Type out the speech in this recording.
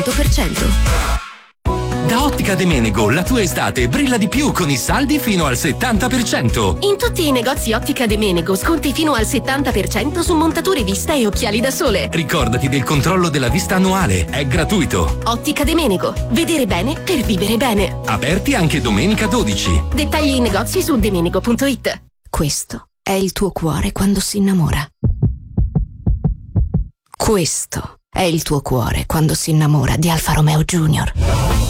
Da Ottica De Menego la tua estate brilla di più con i saldi fino al 70%. In tutti i negozi Ottica De Menego sconti fino al 70% su montature vista e occhiali da sole. Ricordati del controllo della vista annuale, è gratuito. Ottica De Menego, vedere bene per vivere bene. Aperti anche domenica 12. Dettagli in negozi su demenego.it. Questo è il tuo cuore quando si innamora. Questo è il tuo cuore quando si innamora di Alfa Romeo Junior.